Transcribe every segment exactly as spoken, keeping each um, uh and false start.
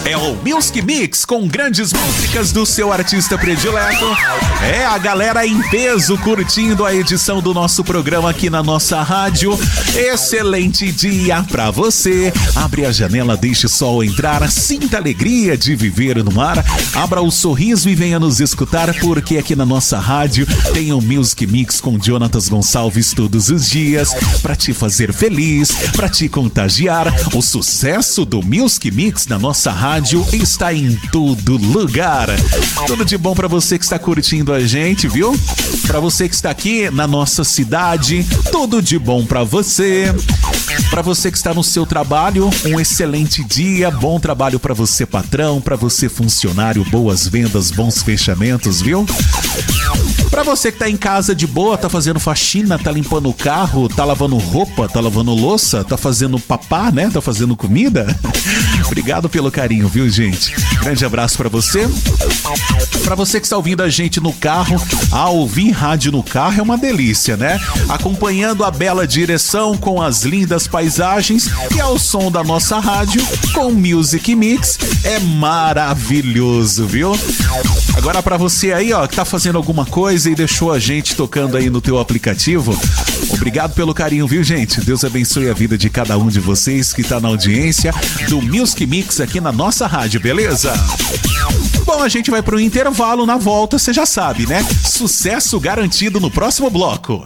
É o Music Mix com grandes músicas do seu artista predileto. É a galera em peso curtindo a edição do nosso programa aqui na nossa rádio. Excelente dia pra você. Abre a janela, deixe o sol entrar, sinta a alegria de viver no ar. Abra o sorriso e venha nos escutar, porque aqui na nossa rádio tem o Music Mix com Jonatas Gonçalves todos os dias pra te fazer feliz, pra te contagiar. O sucesso do Music Mix na nossa rádio está em todo lugar. Tudo de bom pra você que está curtindo a gente, viu? Pra você que está aqui na nossa cidade, tudo de bom pra você. Pra você que está no seu trabalho, um excelente dia, bom trabalho pra você, patrão, pra você, funcionário, boas vendas, bons fechamentos, viu? Pra você que tá em casa de boa, tá fazendo faxina, tá limpando o carro, tá lavando roupa, tá lavando louça, tá fazendo papá, né? Tá fazendo comida. Obrigado pelo carinho, viu, gente? Grande abraço pra você. Pra você que está ouvindo a gente no carro, a ouvir rádio no carro é uma delícia, né? Acompanhando a bela direção com as lindas paisagens e ao som da nossa rádio com Music Mix é maravilhoso, viu? Agora pra você aí, ó, que tá fazendo alguma coisa e deixou a gente tocando aí no teu aplicativo, obrigado pelo carinho, viu, gente? Deus abençoe a vida de cada um de vocês que tá na audiência do Music Mix aqui na nossa rádio, beleza? Bom, a gente vai pro intervalo, na volta, você já sabe, né? Sucesso garantido no próximo bloco.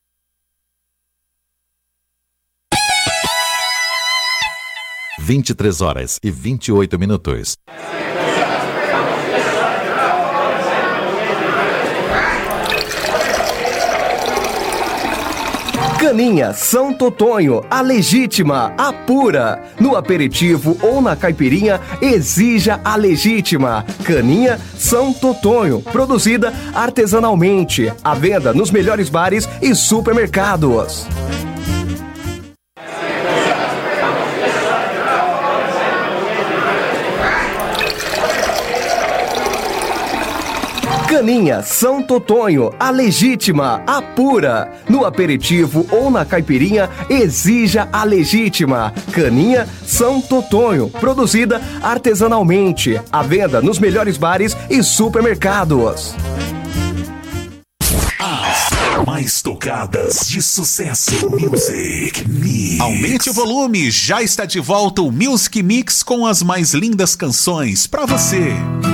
vinte e três horas e vinte e oito minutos. Caninha São Totonho, a legítima, a pura. No aperitivo ou na caipirinha, exija a legítima. Caninha São Totonho, produzida artesanalmente. À venda nos melhores bares e supermercados. Caninha São Totonho, a legítima, a pura. No aperitivo ou na caipirinha, exija a legítima. Caninha São Totonho, produzida artesanalmente. À venda nos melhores bares e supermercados. As mais tocadas de sucesso Music Mix. Aumente o volume, já está de volta o Music Mix com as mais lindas canções pra você.